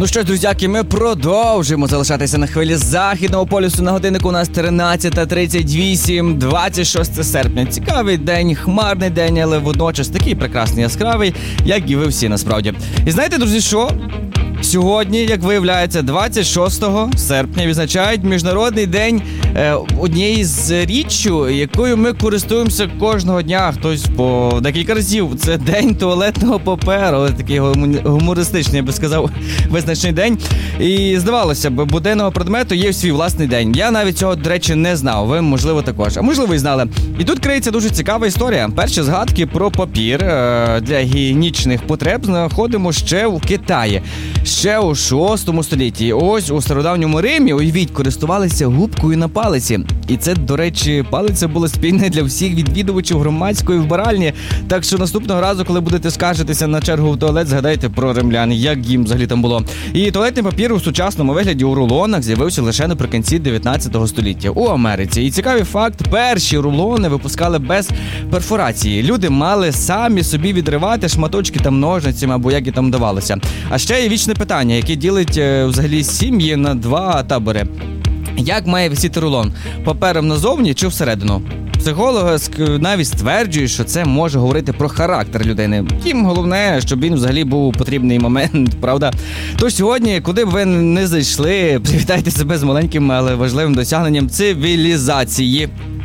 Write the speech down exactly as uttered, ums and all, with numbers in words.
Ну що ж, друзяки, ми продовжуємо залишатися на хвилі Західного полюсу. На годиннику у нас тринадцята тридцять вісім, двадцять шостого серпня. Цікавий день, хмарний день, але водночас такий прекрасний, яскравий, як і ви всі насправді. І знаєте, друзі, що? Сьогодні, як виявляється, двадцять шостого серпня відзначають Міжнародний день е, однієї з річчю, якою ми користуємося кожного дня, хтось по декілька разів. Це день туалетного паперу, такий гумористичний, я би сказав, визначний день. І здавалося б, буденного предмету є свій власний день. Я навіть цього, до речі, не знав, ви, можливо, також. А можливо, і знали. І тут криється дуже цікава історія. Перші згадки про папір е, для гігієнічних потреб знаходимо ще в Китаї. Ще у шостому столітті. Ось у стародавньому Римі, уявіть, користувалися губкою на палиці. І це, до речі, палиця була спільна для всіх відвідувачів громадської вбиральні. Так що наступного разу, коли будете скаржитися на чергу в туалет, згадайте про римлян, як їм взагалі там було. І туалетний папір у сучасному вигляді у рулонах з'явився лише наприкінці дев'ятнадцятого століття у Америці. І цікавий факт, перші рулони випускали без перфорації. Люди мали самі собі відривати шматочки там ножницями або як і там давалося. А ще є вічне питання, яке ділить е, взагалі сім'ї на два табори. Як має висіти рулон? Папером назовні чи всередину? Психологи навіть стверджують, що це може говорити про характер людини. Втім, головне, щоб він взагалі був у потрібний момент, правда? Тож сьогодні, куди б ви не зайшли, привітайте себе з маленьким, але важливим досягненням цивілізації.